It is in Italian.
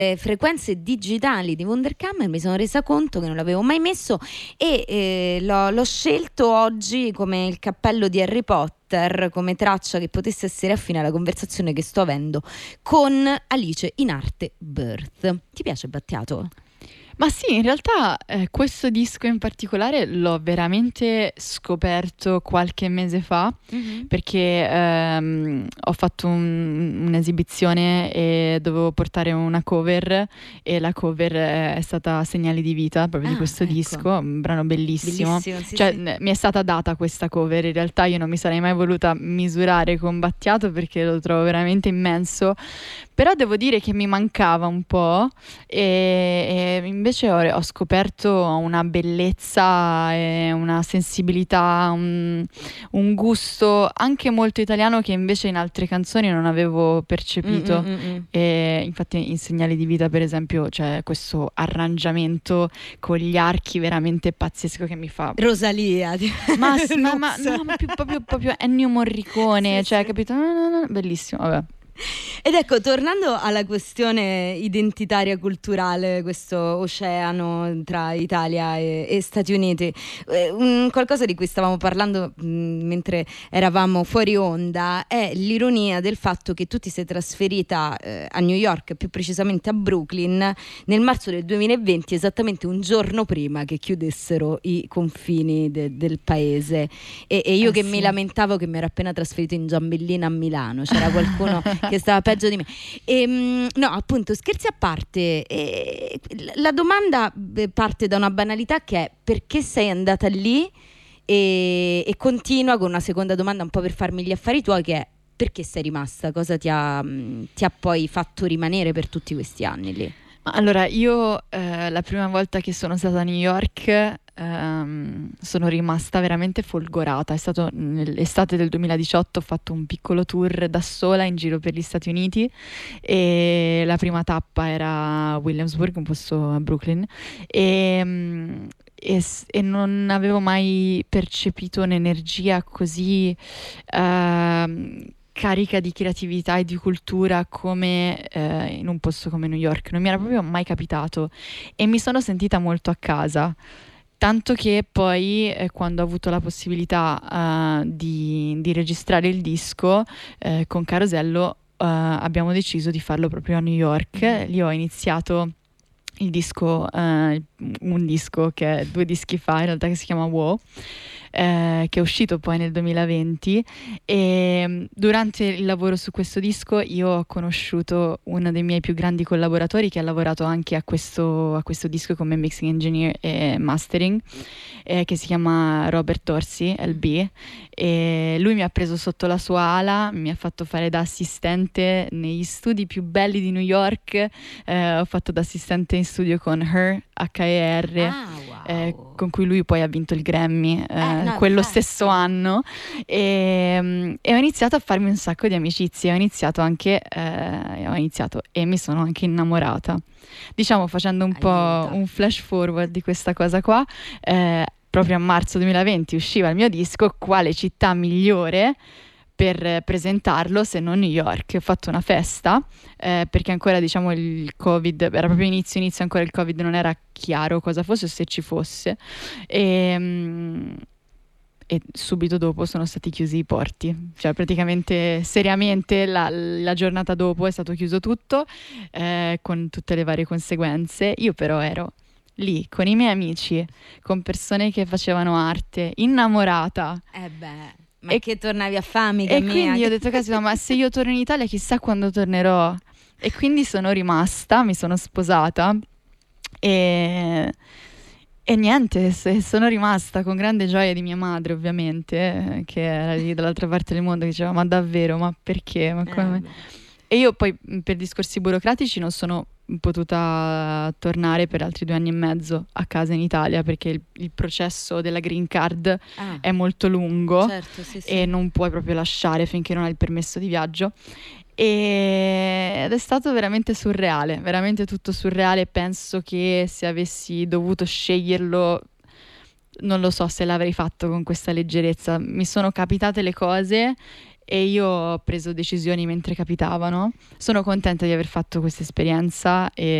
frequenze digitali di Wunderkammer, mi sono resa conto che non l'avevo mai messo e l'ho scelto oggi come il cappello di Harry Potter, come traccia che potesse essere affine alla conversazione che sto avendo con Alice in arte Birth. Ti piace Battiato? Ma sì, in realtà questo disco in particolare l'ho veramente scoperto qualche mese fa, perché ho fatto un'esibizione e dovevo portare una cover e la cover è stata Segnali di vita, proprio di questo ecco. disco, un brano bellissimo. Sì, cioè, sì. mi è stata data questa cover, in realtà io non mi sarei mai voluta misurare con Battiato perché lo trovo veramente immenso, però devo dire che mi mancava un po' e invece ho scoperto una bellezza e una sensibilità, un gusto anche molto italiano che invece in altre canzoni non avevo percepito. E infatti in Segnali di vita, per esempio, c'è questo arrangiamento con gli archi veramente pazzesco che mi fa... Rosalia. Ma no, ma proprio Ennio Morricone, Sì, cioè, sì. capito? Bellissimo, vabbè. Ed ecco, tornando alla questione identitaria culturale, questo oceano tra Italia e Stati Uniti, qualcosa di cui stavamo parlando mentre eravamo fuori onda è l'ironia del fatto che tu ti sei trasferita a New York, più precisamente a Brooklyn, nel marzo del 2020, esattamente un giorno prima che chiudessero i confini del paese. E io che Sì. mi lamentavo che mi ero appena trasferito in Giambellina a Milano, c'era qualcuno che stava peggio di me. No, appunto, scherzi a parte, la domanda parte da una banalità che è: perché sei andata lì? E continua con una seconda domanda un po' per farmi gli affari tuoi, che è: perché sei rimasta? Cosa ti ha poi fatto rimanere per tutti questi anni lì? Allora, io la prima volta che sono stata a New York sono rimasta veramente folgorata. È stato nell'estate del 2018, ho fatto un piccolo tour da sola in giro per gli Stati Uniti e la prima tappa era Williamsburg, un posto a Brooklyn, e non avevo mai percepito un'energia così carica di creatività e di cultura come in un posto come New York. Non mi era proprio mai capitato e mi sono sentita molto a casa. Tanto che poi, quando ho avuto la possibilità di registrare il disco con Carosello, abbiamo deciso di farlo proprio a New York. Lì ho iniziato il disco, un disco che è 2 dischi fa, in realtà, che si chiama Wow, che è uscito poi nel 2020 e durante il lavoro su questo disco io ho conosciuto uno dei miei più grandi collaboratori che ha lavorato anche a questo disco come mixing engineer e mastering, che si chiama Robert Dorsey, LB, e lui mi ha preso sotto la sua ala, mi ha fatto fare da assistente negli studi più belli di New York, ho fatto da assistente in studio con Her, HER, Wow. con cui lui poi ha vinto il Grammy No, quello infatti. stesso anno e ho iniziato a farmi un sacco di amicizie, ho iniziato e mi sono anche innamorata. Diciamo, facendo un po' Aiuta. un flash forward di questa cosa qua, proprio a marzo 2020 usciva il mio disco, quale città migliore per presentarlo se non New York? Ho fatto una festa perché ancora, diciamo, il Covid era proprio inizio ancora, il Covid non era chiaro cosa fosse o se ci fosse e subito dopo sono stati chiusi i porti, cioè praticamente seriamente la giornata dopo è stato chiuso tutto con tutte le varie conseguenze. Io però ero lì con i miei amici, con persone che facevano arte, innamorata. Ma che tornavi a fare, amica E mia? quindi ho detto, caspita, ma se io torno in Italia chissà quando tornerò. E quindi sono rimasta, mi sono sposata e niente, sono rimasta con grande gioia di mia madre, ovviamente, che era lì dall'altra parte del mondo, che diceva, ma davvero, ma perché? Ma come? E io poi per discorsi burocratici non sono potuta tornare per altri 2 anni e mezzo a casa in Italia perché il processo della green card è molto lungo, certo, sì, e non puoi proprio lasciare finché non hai il permesso di viaggio. Ed è stato veramente surreale, veramente tutto surreale. Penso che se avessi dovuto sceglierlo non lo so se l'avrei fatto con questa leggerezza. Mi sono capitate le cose e io ho preso decisioni mentre capitavano. Sono contenta di aver fatto questa esperienza e